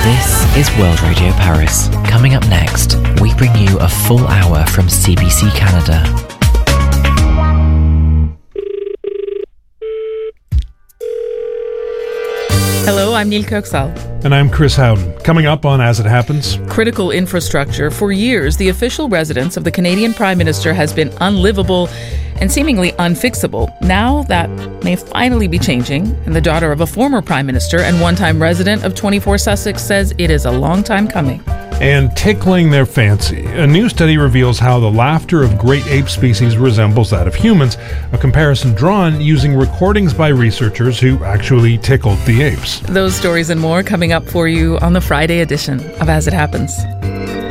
This is World Radio Paris. Coming up next, we bring you a full hour from CBC Canada. Hello, I'm Neil Kirksall. And I'm Chris Howden. Coming up on As It Happens. Critical infrastructure. For years, the official residence of the Canadian Prime Minister has been unlivable and seemingly unfixable. Now that may finally be changing, and the daughter of a former Prime Minister and one-time resident of 24 Sussex says it is a long time coming. And tickling their fancy. A new study reveals how the laughter of great ape species resembles that of humans, a comparison drawn using recordings by researchers who actually tickled the apes. Those stories and more coming up for you on the Friday edition of As It Happens.